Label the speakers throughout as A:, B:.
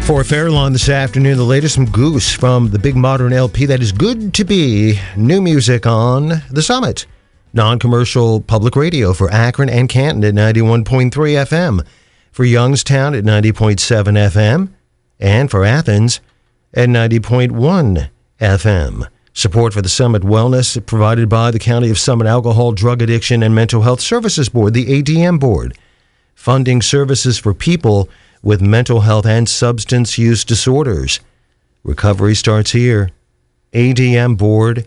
A: For Fairlawn this afternoon, the latest from Goose from the Big Modern LP that is good to be. New music on The Summit. Non-commercial public radio for Akron and Canton at 91.3 FM. For Youngstown at 90.7 FM. And for Athens at 90.1 FM. Support for the Summit Wellness provided by the County of Summit Alcohol, Drug Addiction, and Mental Health Services Board, the ADM Board. Funding services for people with mental health and substance use disorders. Recovery starts here. admboard.org.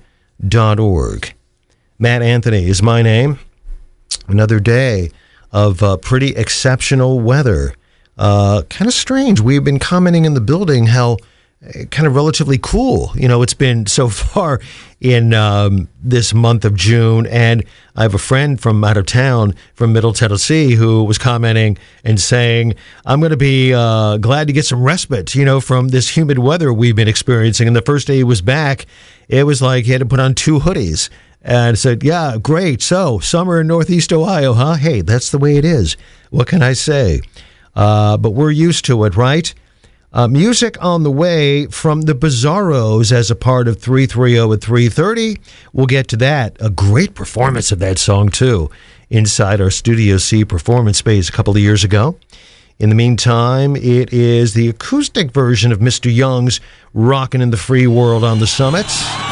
A: Matt Anthony is my name. Another day of pretty exceptional weather. Kind of strange. We've been commenting in the building how kind of relatively cool, it's been so far in this month of June. And I have a friend from out of town from Middle Tennessee who was commenting and saying, I'm going to be glad to get some respite, from this humid weather we've been experiencing. And the first day he was back, it was like he had to put on 2 hoodies. And I said, yeah, great. So summer in Northeast Ohio, huh? Hey, that's the way it is. What can I say? But we're used to it, right? Music on the way from the Bizarros as a part of 330 at 3:30. We'll get to that. A great performance of that song, too, inside our Studio C performance space a couple of years ago. In the meantime, it is the acoustic version of Mr. Young's Rockin' in the Free World on the Summit.